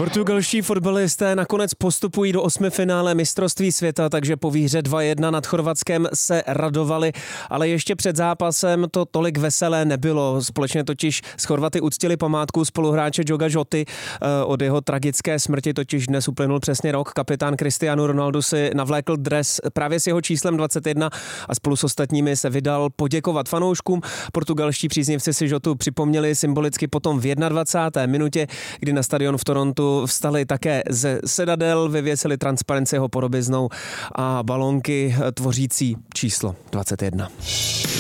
Portugalští fotbalisté nakonec postupují do osmifinále mistrovství světa, takže po výhře 2-1 nad Chorvatskem se radovali, ale ještě před zápasem to tolik veselé nebylo. Společně totiž s Chorvaty uctili památku spoluhráče Dioga Joty. Od jeho tragické smrti totiž dnes uplynul přesně rok. Kapitán Cristiano Ronaldo si navlékl dres právě s jeho číslem 21 a spolu s ostatními se vydal poděkovat fanouškům. Portugalští příznivci si Jotu připomněli symbolicky potom v 21. minutě, kdy na stadion v Torontu vstali také ze sedadel, vyvěsili transparent s jeho podobiznou a balónky tvořící číslo 21.